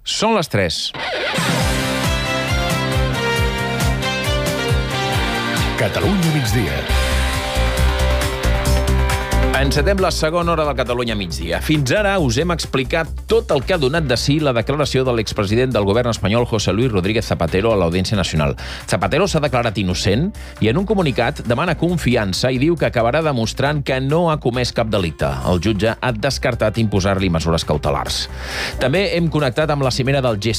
Són les 3. Catalunya migdia. Encetem la segona hora del Catalunya migdia. Fins ara us hem explicat tot el que ha donat de si la declaració de l'expresident del govern espanyol José Luis Rodríguez Zapatero a l'Audiència Nacional. Zapatero s'ha declarat innocent i en un comunicat demana confiança i diu que acabarà demostrant que no ha comès cap delicte. El jutge ha descartat imposar-li mesures cautelars. També hem connectat amb la cimera del G7